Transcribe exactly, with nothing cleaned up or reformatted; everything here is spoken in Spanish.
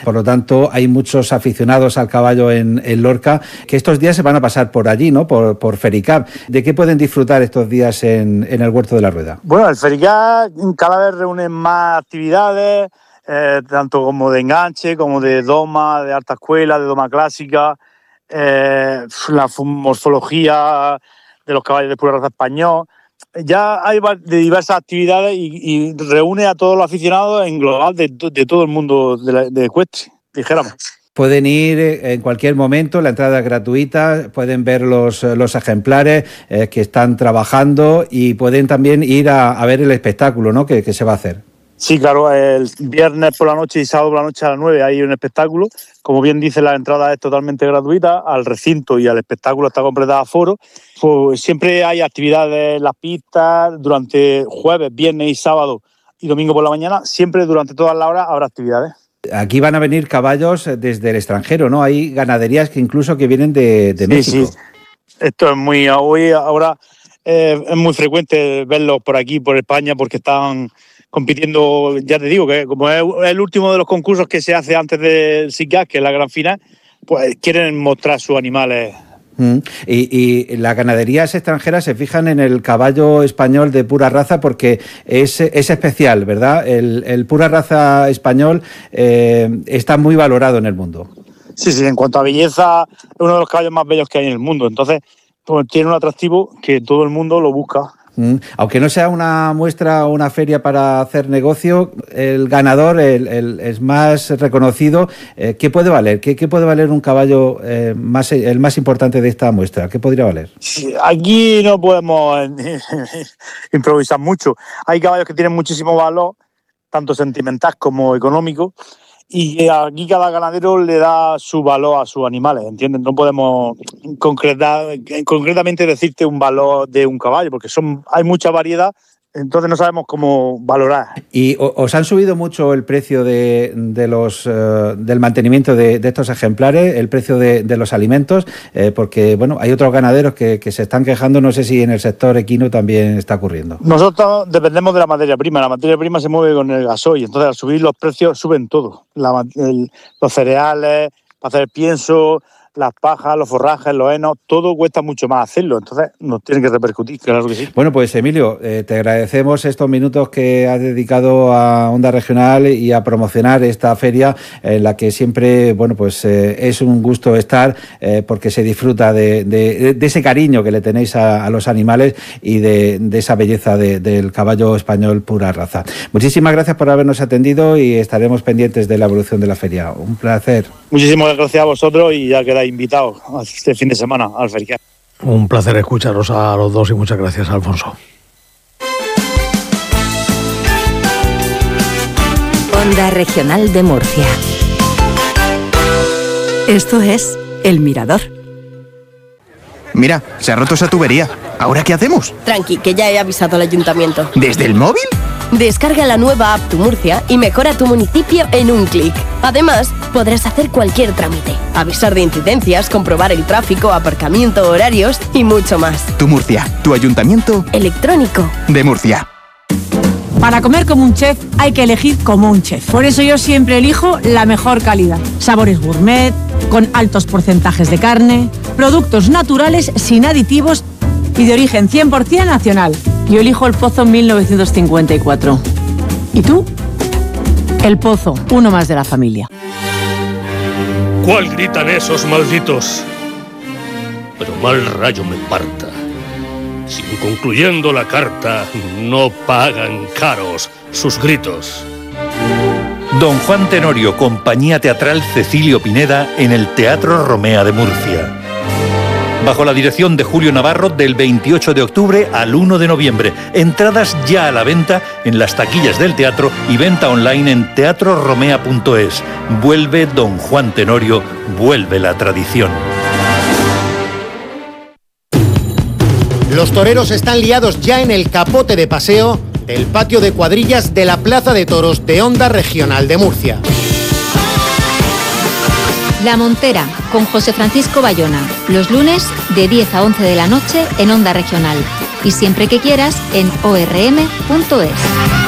Por lo tanto, hay muchos aficionados al caballo en, en Lorca que estos días se van a pasar por allí, ¿no? Por, por Fericap. ¿De qué pueden disfrutar estos días en, en el Huerto de la Rueda? Bueno, el Fericap cada vez reúne más actividades, eh, tanto como de enganche, como de doma, de alta escuela, de doma clásica, eh, la morfología de los caballos de pura raza español. Ya hay de diversas actividades y, y reúne a todos los aficionados en global de, de todo el mundo de, la, de ecuestre, dijéramos. Pueden ir en cualquier momento, la entrada es gratuita, pueden ver los, los ejemplares eh, que están trabajando y pueden también ir a, a ver el espectáculo, ¿no? que, que se va a hacer. Sí, claro, el viernes por la noche y sábado por la noche a las nueve hay un espectáculo. Como bien dice, la entrada es totalmente gratuita, al recinto y al espectáculo está completada a foro. Pues siempre hay actividades en las pistas, durante jueves, viernes y sábado y domingo por la mañana, siempre durante todas las horas habrá actividades. Aquí van a venir caballos desde el extranjero, ¿no? Hay ganaderías que incluso que vienen de, de sí, México. Sí, esto es muy, hoy, ahora eh, es muy frecuente verlos por aquí, por España, porque están compitiendo, ya te digo, que como es el último de los concursos que se hace antes del S I C A, que es la gran final, pues quieren mostrar sus animales. Mm. Y, y las ganaderías extranjeras se fijan en el caballo español de pura raza porque es, es especial, ¿verdad? El, el pura raza español eh, está muy valorado en el mundo. Sí, sí, en cuanto a belleza, es uno de los caballos más bellos que hay en el mundo. Entonces, pues, tiene un atractivo que todo el mundo lo busca. Mm. Aunque no sea una muestra o una feria para hacer negocio, el ganador, el, el es más reconocido. Eh, ¿Qué puede valer? ¿Qué, qué puede valer un caballo eh, más, el más importante de esta muestra? ¿Qué podría valer? Sí, aquí no podemos improvisar mucho. Hay caballos que tienen muchísimo valor, tanto sentimental como económico, y aquí cada ganadero le da su valor a sus animales, ¿entiendes? No podemos concretar, concretamente decirte un valor de un caballo, porque son hay mucha variedad, entonces no sabemos cómo valorar. ¿Y os han subido mucho el precio de, de los, uh, del mantenimiento de, de estos ejemplares, el precio de, de los alimentos? Eh, porque, bueno, hay otros ganaderos que, que se están quejando, no sé si en el sector equino también está ocurriendo. Nosotros dependemos de la materia prima, la materia prima se mueve con el gasoil, entonces al subir los precios suben todo, la, el, los cereales, para hacer pienso, las pajas, los forrajes, los henos, todo cuesta mucho más hacerlo, entonces nos tiene que repercutir, claro que sí. Bueno, pues Emilio, eh, te agradecemos estos minutos que has dedicado a Onda Regional y a promocionar esta feria en la que siempre, bueno, pues eh, es un gusto estar eh, porque se disfruta de, de, de ese cariño que le tenéis a, a los animales y de, de esa belleza de, del caballo español pura raza. Muchísimas gracias por habernos atendido y estaremos pendientes de la evolución de la feria. Un placer. Muchísimas gracias a vosotros y ya quedáis invitados este fin de semana al Fericap. Un placer escucharos a los dos y muchas gracias, Alfonso. Onda Regional de Murcia. Esto es El Mirador. Mira, se ha roto esa tubería. ¿Ahora qué hacemos? Tranqui, que ya he avisado al ayuntamiento. ¿Desde el móvil? Descarga la nueva app Tu Murcia y mejora tu municipio en un clic. Además, podrás hacer cualquier trámite, avisar de incidencias, comprobar el tráfico, aparcamiento, horarios y mucho más. Tu Murcia, tu ayuntamiento electrónico de Murcia. Para comer como un chef hay que elegir como un chef. Por eso yo siempre elijo la mejor calidad. Sabores gourmet, con altos porcentajes de carne, productos naturales sin aditivos y de origen cien por ciento nacional. Yo elijo El Pozo mil novecientos cincuenta y cuatro. ¿Y tú? El Pozo, uno más de la familia. ¿Cuál gritan esos malditos? Pero mal rayo me parta. Si concluyendo la carta no pagan caros sus gritos. Don Juan Tenorio, Compañía Teatral Cecilio Pineda en el Teatro Romea de Murcia. Bajo la dirección de Julio Navarro, del veintiocho de octubre al uno de noviembre. Entradas ya a la venta en las taquillas del teatro y venta online en teatro romea punto es. Vuelve Don Juan Tenorio, vuelve la tradición. Los toreros están liados ya en el capote de paseo del patio de cuadrillas de la Plaza de Toros de Onda Regional de Murcia. La Montera, con José Francisco Bayona, los lunes de diez a once de la noche en Onda Regional y siempre que quieras en o r m punto es.